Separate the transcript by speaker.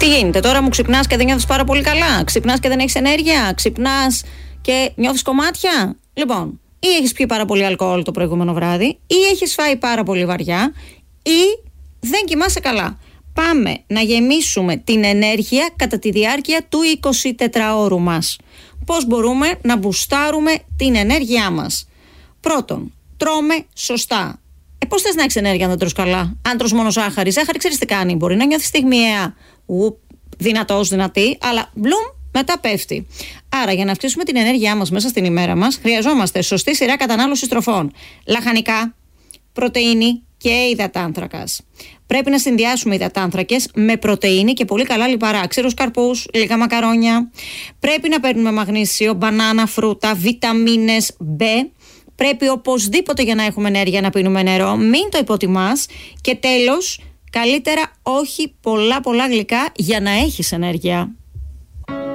Speaker 1: Τι γίνεται τώρα, μου ξυπνάς και δεν νιώθεις πάρα πολύ καλά? Ξυπνάς και δεν έχεις ενέργεια? Ξυπνάς και νιώθεις κομμάτια? Λοιπόν, ή έχεις πιει πάρα πολύ αλκοόλ το προηγούμενο βράδυ, ή έχεις φάει πάρα πολύ βαριά, ή δεν κοιμάσαι καλά. Πάμε να γεμίσουμε την ενέργεια κατά τη διάρκεια του 24ωρου μας. Πώς μπορούμε να μπουστάρουμε την ενέργειά μας? Πρώτον, τρώμε σωστά. Πώς θες να έχεις ενέργεια αν δεν τρως καλά? Αν τρως μόνο ζάχαρη, ζάχαρη ξέρεις τι κάνει? Μπορεί να νιώθεις στιγμιαία, δυνατός, δυνατή, αλλά μπλουμ, μετά πέφτει. Άρα, για να αυξήσουμε την ενέργειά μας μέσα στην ημέρα μας, χρειαζόμαστε σωστή σειρά κατανάλωσης τροφών. Λαχανικά, πρωτεΐνη και υδατάνθρακας. Πρέπει να συνδυάσουμε υδατάνθρακες με πρωτεΐνη και πολύ καλά λιπαρά. Ξηρούς καρπούς, λίγα μακαρόνια. Πρέπει να παίρνουμε μαγνήσιο, μπανάνα, φρούτα, βιταμίνες B. Πρέπει οπωσδήποτε, για να έχουμε ενέργεια, να πίνουμε νερό. Μην το υποτιμάς. Και τέλος, καλύτερα όχι πολλά γλυκά για να έχεις ενέργεια.